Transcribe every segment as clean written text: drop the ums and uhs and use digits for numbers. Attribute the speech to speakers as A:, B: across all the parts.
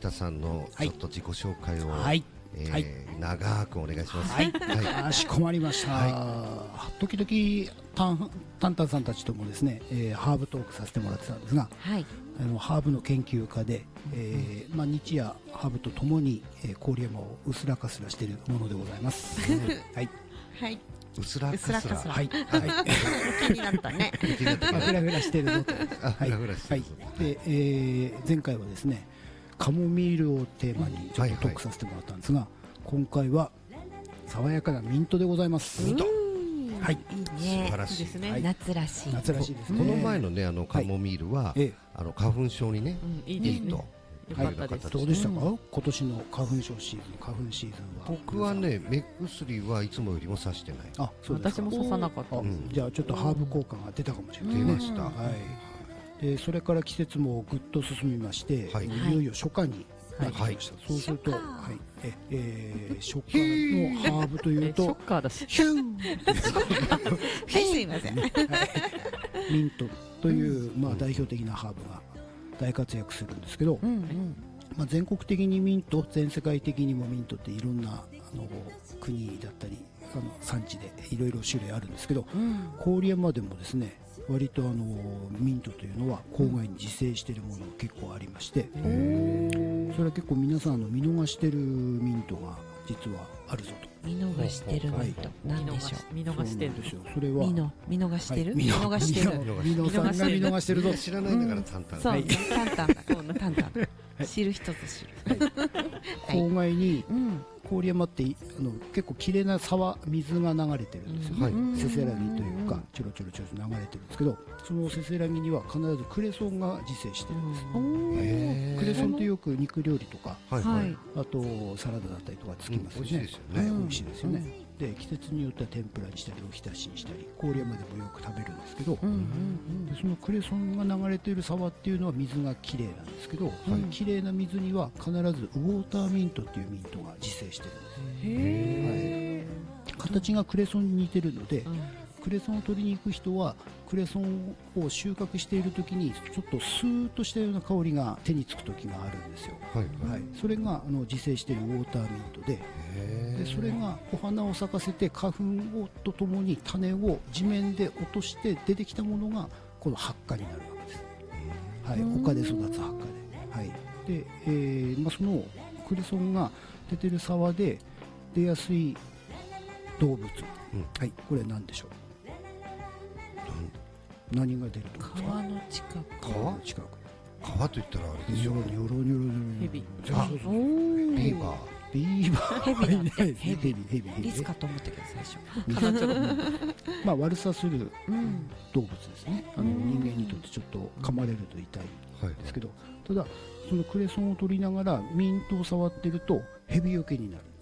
A: 田さんのちょっと自己紹介を、
B: はい
A: 長くお願いします。
B: はい、かしこまりました。時々タンタンさんたちともですね、ハーブトークさせてもらってたんですが、ハーブの研究家で、日夜ハーブとともに、郡山をうすらかすらしているものでございます。はい。
C: はい。
A: うすらかすら。
B: はい。
C: 気になったね。
B: フラフラしてるぞと。はい。で、前回はですね、カモミールをテーマにちょっとトークさせてもらったんですが、今回は爽やかなミントでございます。
A: ミント。
B: はい。
C: いいね。
A: 素晴らしい
C: ですね。夏らしい。
B: 夏らしいですね。
A: この前のねカモミールは花粉症にねいいと。
B: はい、どうでしたか、今年の花粉症シーズン、花粉シーズンは。
A: 僕はね、目薬はいつもよりもさしてない。
B: あ、そうですか。
C: 私もささなかった。
B: じゃあちょっとハーブ効果が出たかもしれない。
A: 出ました。
B: はい。で、それから季節もぐっと進みまして、いよいよ初夏になってきました。そうすると、初夏のハーブというと、
C: ショッカーだし。
B: ヒュン。
C: はい、すいません。
B: ミントという代表的なハーブが大活躍するんですけど、全国的にミント、全世界的にもミントっていろんな国だったり産地でいろいろ種類あるんですけど、郡山でもですね、割とミントというのは郊外に自生しているものが結構ありまして、それは結構皆さん見逃してるミントが実はあるぞと。
C: 見逃してるミント、なんでしょう。見逃してるんですよ。
B: それは
C: 見逃してる。見逃してる。
B: 見逃さんが見逃してるぞ。
A: 知らないんだからタンタン。
C: そう、タンタンだ。このタンタン。知る人ぞ知る。
B: 郊外に郡山って結構綺麗な水が流れてるんですよね。せせらぎというかちょろちょろちょろ流れてるんですけど、そのせせらぎには必ずクレソンが自生してるんです。クレソンってよく肉料理とか、あとサラダだったりとかつきますよね。美味しいですよね。で、季節によっては天ぷらにしたりおひたしにしたり、郡山でもよく食べるんですけど、そのクレソンが流れている沢っていうのは水がきれいなんですけど、きれいな水には必ずウォーターミントっていうミントが自生してるんです。形がクレソンに似てるので、クレソンを取りに行く人はクレソンを収穫している時にちょっとスーッとしたような香りが手につく時があるんですよ。それが自生しているウォーターミントで、それがお花を咲かせて花粉とともに種を地面で落として出てきたものがこの発花になるわけです。丘で育つ発花で、で、そのクレソンが出てる沢で出やすい動物、これは何でしょう。何が出ると思いますか。
C: 川の近く。
A: 川と言ったらあれでしょ。
C: ヘビ。
A: ビーバー。
C: ヘビリスかと思ったけど最初。
B: 悪さする動物ですね。人間にとってちょっと噛まれると痛いんですけど、ただそのクレソンを取りながらミントを触ってるとヘビよけになる。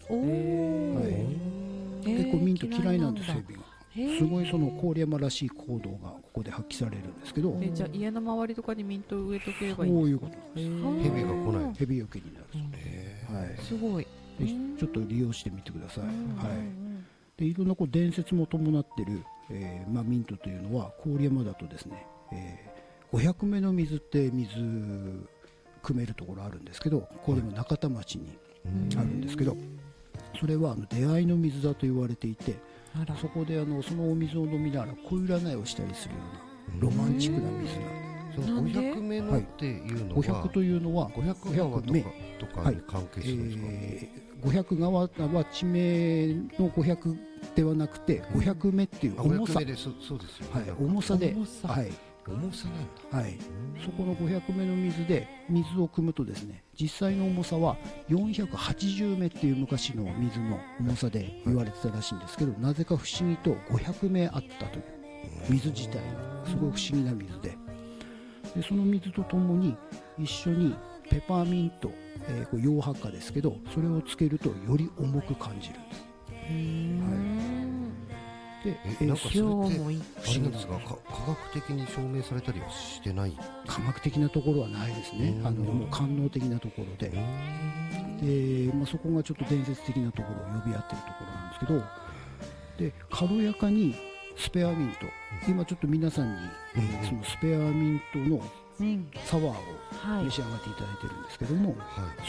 B: 結構ミント嫌いなんです、ヘビが。すごいその郡山らしい行動がここで発揮されるんですけど、
C: じゃあ家の周りとかにミントを植えとければいいんですか。
B: そういうことです。
A: ヘビが来ない。
B: ヘビよけになる。
C: すごい。
B: ちょっと利用してみてください。で、いろんな伝説も伴ってるミントというのは郡山だとですね、500目の水って水汲めるところあるんですけど、郡山中田町にあるんですけど、それは出会いの水だと言われていて、そこでそのお水を飲みながら恋占いをしたりするようなロマンチックな水なんです。
A: 500目のっていうのは、
B: 500というのは
A: 500川とかに関係するんですか。
B: 500川は地名の500ではなくて500目っていう重さ、重さで、
A: 重さなんだ。
B: そこの500目の水で水を汲むとですね、実際の重さは480目っていう昔の水の重さで言われてたらしいんですけど、なぜか不思議と500目あったという水自体がすごい不思議な水で、その水とともに一緒にペパーミント、これ洋発花ですけど、それをつけるとより重く感じるんです。で、
A: なんかそれってあれなんですが、科学的に証明されたりはしてない。
B: 科学的なところはないですね。もう官能的なところで、そこがちょっと伝説的なところを呼び合ってるところなんですけど、で、軽やかにスペアミント、今ちょっと皆さんに、そのスペアミントのサワーを召し上がっていただいてるんですけども、